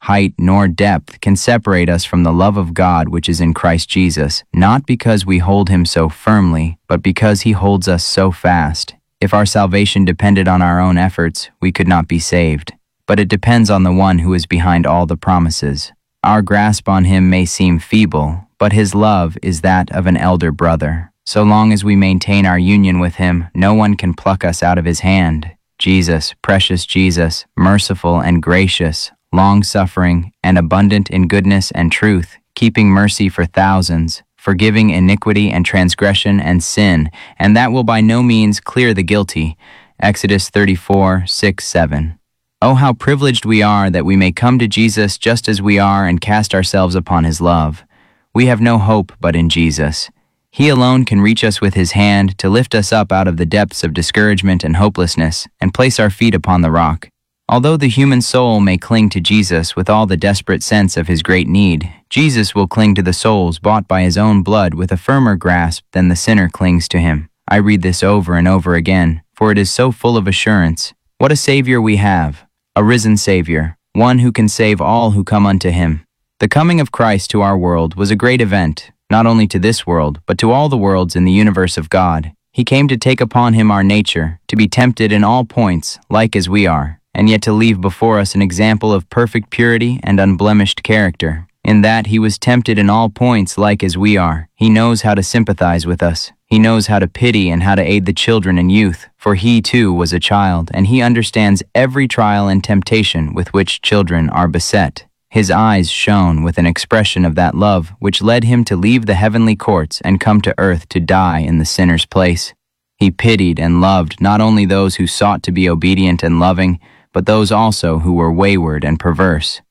height, nor depth can separate us from the love of God which is in Christ Jesus, not because we hold him so firmly, but because he holds us so fast. If our salvation depended on our own efforts, we could not be saved. But it depends on the one who is behind all the promises. Our grasp on him may seem feeble, but his love is that of an elder brother. So long as we maintain our union with him, no one can pluck us out of his hand. Jesus, precious Jesus, merciful and gracious, long-suffering and abundant in goodness and truth, keeping mercy for thousands, forgiving iniquity and transgression and sin, and that will by no means clear the guilty. Exodus 34:6-7. Oh, how privileged we are that we may come to Jesus just as we are and cast ourselves upon his love. We have no hope but in Jesus. He alone can reach us with his hand to lift us up out of the depths of discouragement and hopelessness and place our feet upon the rock. Although the human soul may cling to Jesus with all the desperate sense of his great need, Jesus will cling to the souls bought by his own blood with a firmer grasp than the sinner clings to him. I read this over and over again, for it is so full of assurance. What a Savior we have, a risen Savior, one who can save all who come unto him. The coming of Christ to our world was a great event, not only to this world, but to all the worlds in the universe of God. He came to take upon him our nature, to be tempted in all points, like as we are, and yet to leave before us an example of perfect purity and unblemished character. In that he was tempted in all points like as we are. He knows how to sympathize with us. He knows how to pity and how to aid the children and youth, for he too was a child, and he understands every trial and temptation with which children are beset. His eyes shone with an expression of that love which led him to leave the heavenly courts and come to earth to die in the sinner's place. He pitied and loved not only those who sought to be obedient and loving, but those also who were wayward and perverse.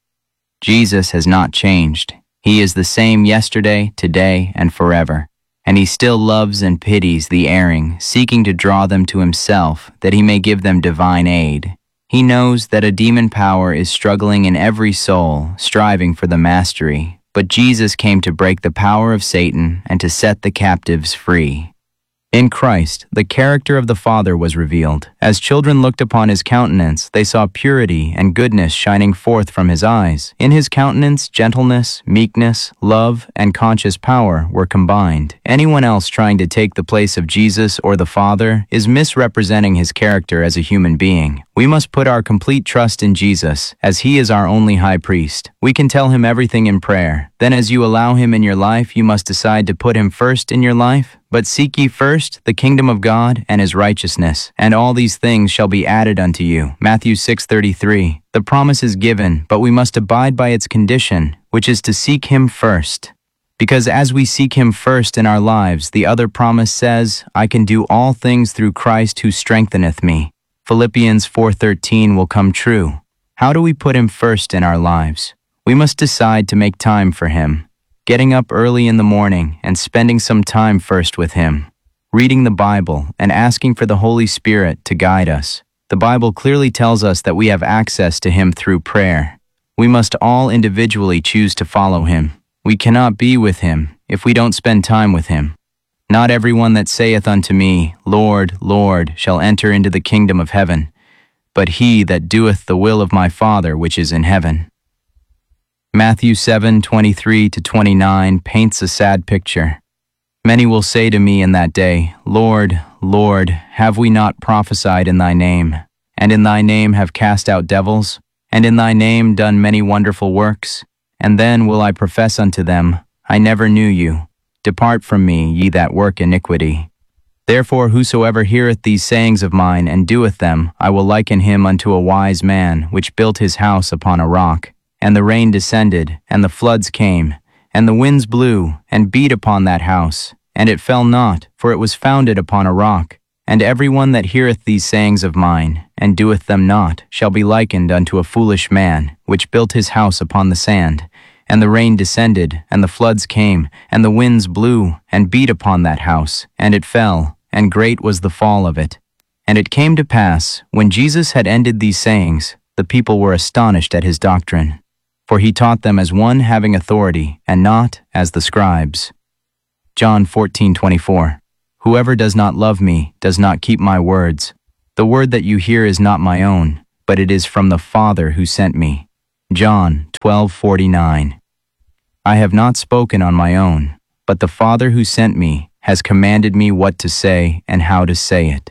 Jesus has not changed. He is the same yesterday, today, and forever. And he still loves and pities the erring, seeking to draw them to himself, that he may give them divine aid. He knows that a demon power is struggling in every soul, striving for the mastery. But Jesus came to break the power of Satan and to set the captives free. In Christ, the character of the Father was revealed. As children looked upon his countenance, they saw purity and goodness shining forth from his eyes. In his countenance, gentleness, meekness, love, and conscious power were combined. Anyone else trying to take the place of Jesus or the Father is misrepresenting his character as a human being. We must put our complete trust in Jesus, as he is our only high priest. We can tell him everything in prayer. Then as you allow him in your life, you must decide to put him first in your life. But seek ye first the kingdom of God and his righteousness, and all these things shall be added unto you. Matthew 6:33. The promise is given, but we must abide by its condition, which is to seek him first. Because as we seek him first in our lives, the other promise says, I can do all things through Christ who strengtheneth me. Philippians 4:13 will come true. How do we put him first in our lives? We must decide to make time for him. Getting up early in the morning and spending some time first with him. Reading the Bible and asking for the Holy Spirit to guide us. The Bible clearly tells us that we have access to him through prayer. We must all individually choose to follow him. We cannot be with him if we don't spend time with him. Not everyone that saith unto me, Lord, Lord, shall enter into the kingdom of heaven, but he that doeth the will of my Father which is in heaven. Matthew 7:23-29 paints a sad picture. Many will say to me in that day, Lord, Lord, have we not prophesied in thy name, and in thy name have cast out devils, and in thy name done many wonderful works? And then will I profess unto them, I never knew you. Depart from me, ye that work iniquity. Therefore whosoever heareth these sayings of mine and doeth them, I will liken him unto a wise man, which built his house upon a rock. And the rain descended, and the floods came, and the winds blew, and beat upon that house. And it fell not, for it was founded upon a rock. And every one that heareth these sayings of mine, and doeth them not, shall be likened unto a foolish man, which built his house upon the sand. And the rain descended, and the floods came, and the winds blew, and beat upon that house. And it fell, and great was the fall of it. And it came to pass, when Jesus had ended these sayings, the people were astonished at his doctrine. For he taught them as one having authority, and not as the scribes. John 14:24. Whoever does not love me does not keep my words. The word that you hear is not my own, but it is from the Father who sent me. John 12:49. I have not spoken on my own, but the Father who sent me has commanded me what to say and how to say it.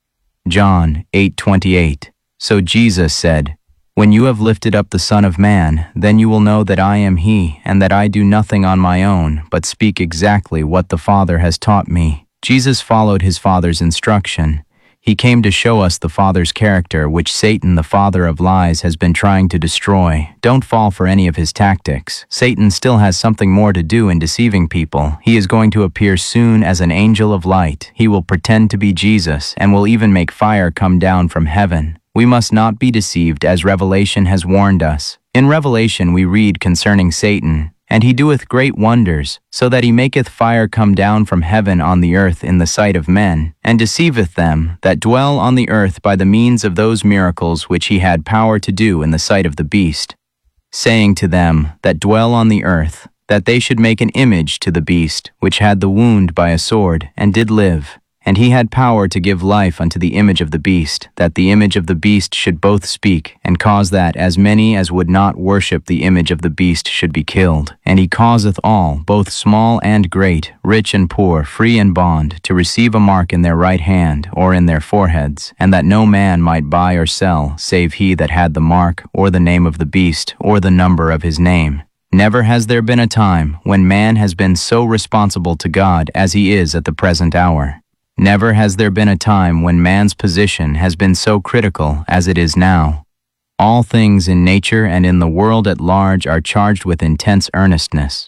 John 8:28. So Jesus said, When you have lifted up the Son of Man, then you will know that I am He, and that I do nothing on my own, but speak exactly what the Father has taught me. Jesus followed his Father's instruction. He came to show us the Father's character, which Satan, the father of lies, has been trying to destroy. Don't fall for any of his tactics. Satan still has something more to do in deceiving people. He is going to appear soon as an angel of light. He will pretend to be Jesus, and will even make fire come down from heaven. We must not be deceived, as Revelation has warned us. In Revelation we read concerning Satan, And he doeth great wonders, so that he maketh fire come down from heaven on the earth in the sight of men, and deceiveth them that dwell on the earth by the means of those miracles which he had power to do in the sight of the beast, saying to them that dwell on the earth, that they should make an image to the beast, which had the wound by a sword, and did live. And he had power to give life unto the image of the beast, that the image of the beast should both speak, and cause that as many as would not worship the image of the beast should be killed. And he causeth all, both small and great, rich and poor, free and bond, to receive a mark in their right hand, or in their foreheads, and that no man might buy or sell, save he that had the mark, or the name of the beast, or the number of his name. Never has there been a time when man has been so responsible to God as he is at the present hour. Never has there been a time when man's position has been so critical as it is now. All things in nature and in the world at large are charged with intense earnestness.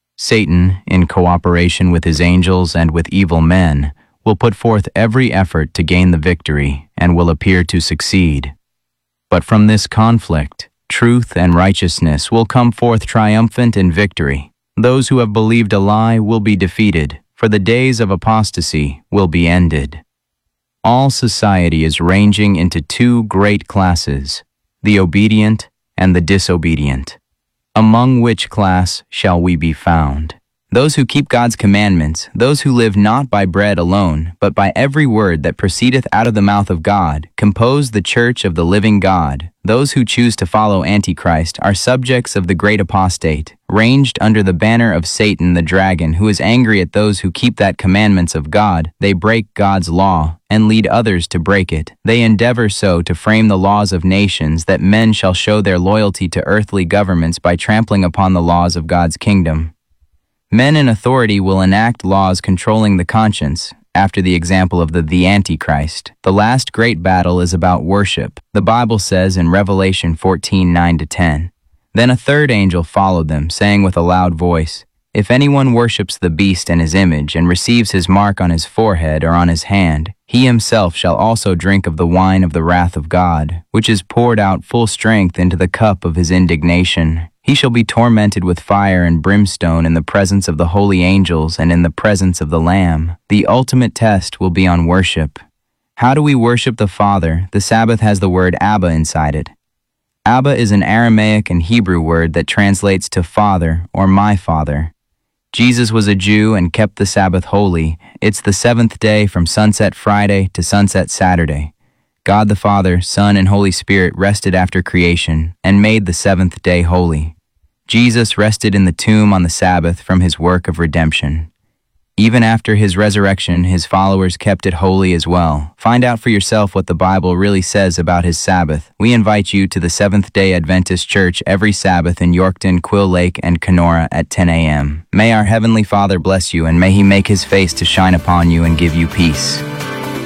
Satan, in cooperation with his angels and with evil men, will put forth every effort to gain the victory and will appear to succeed. But from this conflict, truth and righteousness will come forth triumphant in victory. Those who have believed a lie will be defeated, for the days of apostasy will be ended. All society is ranging into two great classes, the obedient and the disobedient. Among which class shall we be found? Those who keep God's commandments, those who live not by bread alone, but by every word that proceedeth out of the mouth of God, compose the church of the living God. Those who choose to follow Antichrist are subjects of the great apostate, ranged under the banner of Satan the dragon, who is angry at those who keep that commandments of God. They break God's law, and lead others to break it. They endeavor so to frame the laws of nations that men shall show their loyalty to earthly governments by trampling upon the laws of God's kingdom. Men in authority will enact laws controlling the conscience, after the example of the Antichrist. The last great battle is about worship. The Bible says in Revelation 14:9-10, Then a third angel followed them, saying with a loud voice, If anyone worships the beast and his image, and receives his mark on his forehead or on his hand, he himself shall also drink of the wine of the wrath of God, which is poured out full strength into the cup of his indignation. He shall be tormented with fire and brimstone in the presence of the holy angels and in the presence of the Lamb. The ultimate test will be on worship. How do we worship the Father? The Sabbath has the word Abba inside it. Abba is an Aramaic and Hebrew word that translates to Father or my Father. Jesus was a Jew and kept the Sabbath holy. It's the seventh day from sunset Friday to sunset Saturday. God the Father, Son, and Holy Spirit rested after creation and made the seventh day holy. Jesus rested in the tomb on the Sabbath from his work of redemption. Even after his resurrection, his followers kept it holy as well. Find out for yourself what the Bible really says about his Sabbath. We invite you to the Seventh-day Adventist Church every Sabbath in Yorkton, Quill Lake, and Kenora at 10 a.m. May our Heavenly Father bless you, and may he make his face to shine upon you and give you peace.